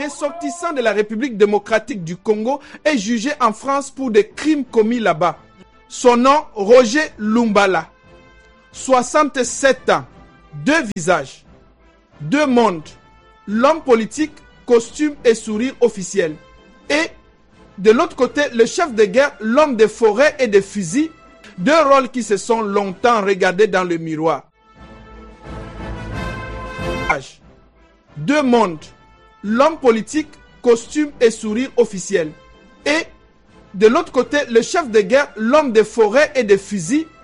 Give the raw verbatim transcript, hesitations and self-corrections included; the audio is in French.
ressortissant de la République démocratique du Congo est jugé en France pour des crimes commis là-bas. Son nom, Roger Lumbala. soixante-sept ans, deux visages, deux mondes. L'homme politique, costume et sourire officiel. Et de l'autre côté, le chef de guerre, l'homme des forêts et des fusils, deux rôles qui se sont longtemps regardés dans le miroir. Deux mondes, l'homme politique, costume et sourire officiel. Et de l'autre côté, le chef de guerre, l'homme des forêts et des fusils,